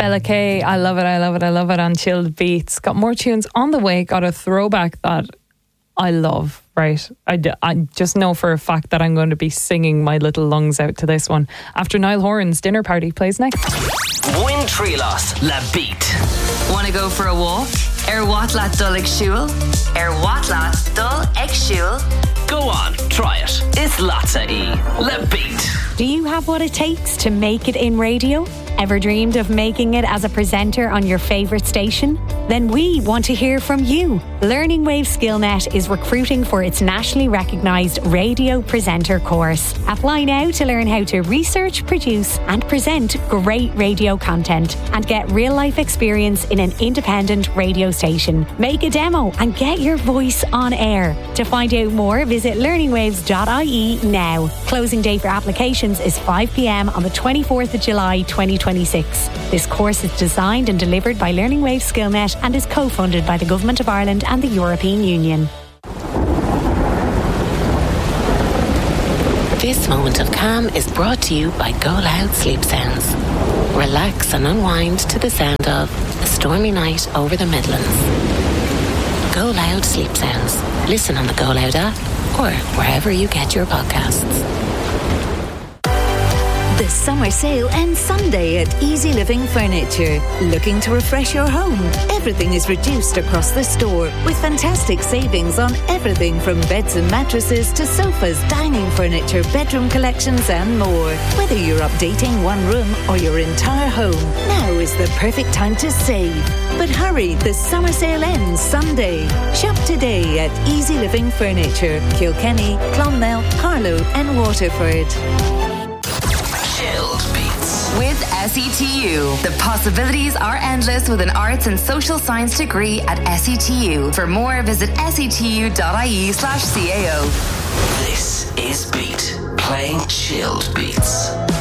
Bella K, I love it, I love it, I love it on Chilled Beats. Got more tunes on the way, got a throwback that I love, right? I just know for a fact that I'm going to be singing my little lungs out to this one. After Niall Horan's Dinner Party plays next. Win Trilos, La Beat. Want to go for a walk? Wat laat dul ik shul? Wat laat dul ik shul? Go on, try it. It's Latza E. La Beat. Do you have what it takes to make it in radio? Ever dreamed of making it as a presenter on your favourite station? Then we want to hear from you. Learning Wave Skillnet is recruiting for its nationally recognised radio presenter course. Apply now to learn how to research, produce and present great radio content and get real-life experience in an independent radio station. Make a demo and get your voice on air. To find out more, visit learningwaves.ie now. Closing date for applications is 5 p.m. on the 24th of July 2026. This course is designed and delivered by Learning Wave Skillnet and is co-funded by the Government of Ireland and the European Union. This moment of calm is brought to you by Go Loud Sleep Sounds. Relax and unwind to the sound of A Stormy Night Over the Midlands. Go Loud Sleep Sounds. Listen on the Go Loud app or wherever you get your podcasts. The summer sale ends Sunday at Easy Living Furniture. Looking to refresh your home? Everything is reduced across the store with fantastic savings on everything from beds and mattresses to sofas, dining furniture, bedroom collections and more. Whether you're updating one room or your entire home, now is the perfect time to save. But hurry, the summer sale ends Sunday. Shop today at Easy Living Furniture, Kilkenny, Clonmel, Carlow and Waterford. Chilled Beats. With SETU, the possibilities are endless with an arts and social science degree at SETU. For more, visit setu.ie/CAO. This is Beat, playing Chilled Beats.